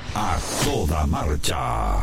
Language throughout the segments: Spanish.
A toda marcha.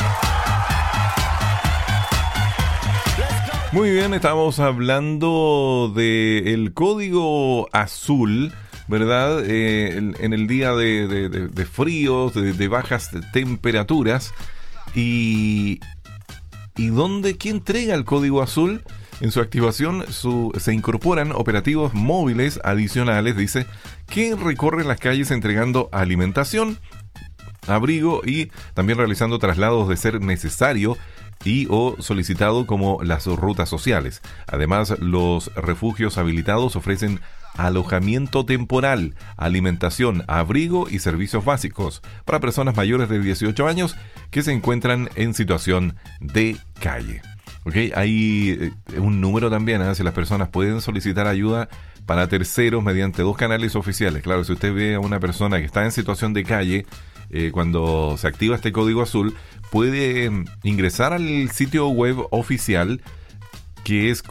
Muy bien, estamos hablando del código azul, ¿verdad? En el día de fríos, de bajas temperaturas. ¿Y dónde? ¿Quién entrega el código azul? En su activación se incorporan operativos móviles adicionales, dice, que recorren las calles entregando alimentación, abrigo y también realizando traslados de ser necesario y o solicitado, como las rutas sociales. Además, los refugios habilitados ofrecen alojamiento temporal, alimentación, abrigo y servicios básicos para personas mayores de 18 años que se encuentran en situación de calle. Okay, hay un número también, si las personas pueden solicitar ayuda para terceros mediante 2 canales oficiales. Claro, si usted ve a una persona que está en situación de calle, cuando se activa este código azul, puede ingresar al sitio web oficial, que es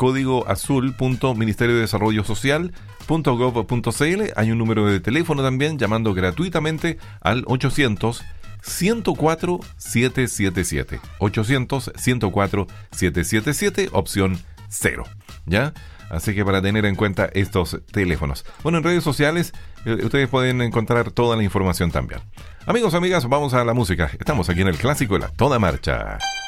códigoazul.ministeriodesarrollosocial.gov.cl. Hay un número de teléfono también, llamando gratuitamente al 800-104-777. 800-104-777, opción 0. ¿Ya? Así que para tener en cuenta estos teléfonos. Bueno, en redes sociales ustedes pueden encontrar toda la información también. Amigos, amigas, vamos a la música. Estamos aquí en el clásico de la Toda Marcha.